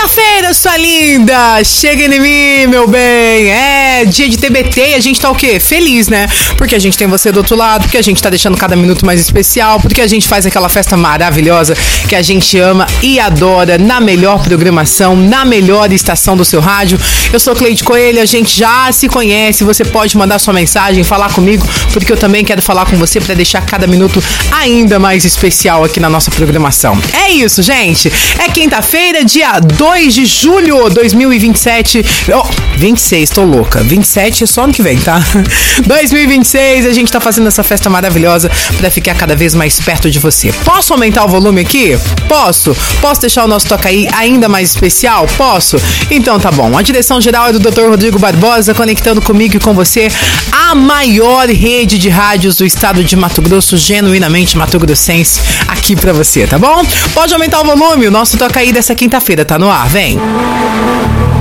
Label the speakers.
Speaker 1: quinta-feira, sua linda! Chega em mim, meu bem! É dia de TBT e a gente tá o quê? Feliz, né? Porque a gente tem você do outro lado, porque a gente tá deixando cada minuto mais especial, porque a gente faz aquela festa maravilhosa que a gente ama e adora na melhor programação, na melhor estação do seu rádio. Eu sou Cleide Coelho, a gente já se conhece, você pode mandar sua mensagem, falar comigo, porque eu também quero falar com você para deixar cada minuto ainda mais especial aqui na nossa programação. É isso, gente! É quinta-feira, dia 2 de julho de 2027. 26, tô louca. 27 é só ano que vem, tá? 2026, a gente tá fazendo essa festa maravilhosa pra ficar cada vez mais perto de você. Posso aumentar o volume aqui? Posso? Posso deixar o nosso Toca Aí ainda mais especial? Posso? Então tá bom. A direção geral é do Dr. Rodrigo Barbosa, conectando comigo e com você a maior rede de rádios do estado de Mato Grosso, genuinamente mato-grossense, aqui pra você, tá bom? Pode aumentar o volume, o nosso Toca Aí dessa quinta-feira tá no ar, vem!